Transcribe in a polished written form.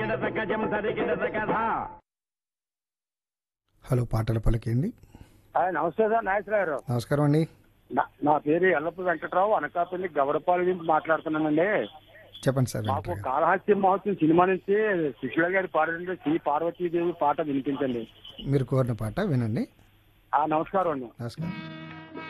Hello, పాటల పలికేయండి. నమస్తే sir, Nageswararao గారు. నమస్కారం అండి. నా పేరు ఎల్లప్ప వెంకటరావు, అనకాపల్లి గవడపాలి నుంచి మాట్లాడుతున్నానండి. చెప్పండి సార్. మాకు కాళహస్తి మహోత్సవం సినిమా నుంచి సుశీల గారి పాడిన శ్రీ పార్వతీదేవి పాట వినిపించండి. మీరు కోరిన పాట వినండి. నమస్కారం అండి. నమస్కారం.